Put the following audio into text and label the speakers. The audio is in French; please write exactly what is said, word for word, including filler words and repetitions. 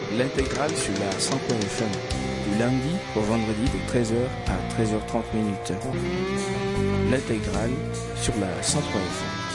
Speaker 1: L'intégrale sur la cent point F M, du lundi au vendredi de treize heures à treize heures trente minutes. L'intégrale sur la cent point F M.